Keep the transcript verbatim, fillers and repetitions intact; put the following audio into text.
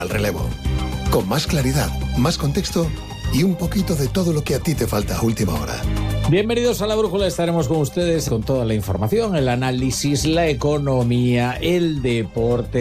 al relevo. Con más claridad, más contexto y un poquito de todo lo que a ti te falta a última hora. Bienvenidos a La Brújula, estaremos con ustedes con toda la información, el análisis, la economía, el deporte.